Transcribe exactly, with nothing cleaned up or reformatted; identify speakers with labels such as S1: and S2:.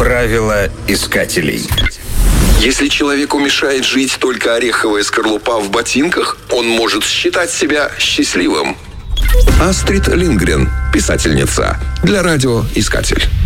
S1: Правила искателей.
S2: Если человеку мешает жить только ореховая скорлупа в ботинках, он может считать себя счастливым. Астрид Линдгрен, писательница, для радио «Искатель».